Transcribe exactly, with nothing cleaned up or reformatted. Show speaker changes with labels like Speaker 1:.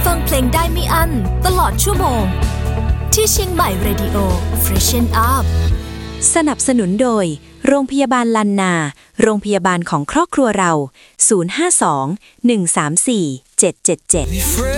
Speaker 1: ฟังเพลงได้ไม่อั้นตลอดชั่วโมงที่เชียงใหม่ Radio Freshen Up
Speaker 2: สนับสนุนโดยโรงพยาบาลลันนาโรงพยาบาลของครอบครัวเราศูนย์ ห้า สอง หนึ่ง สาม สี่ เจ็ด เจ็ด เจ็ด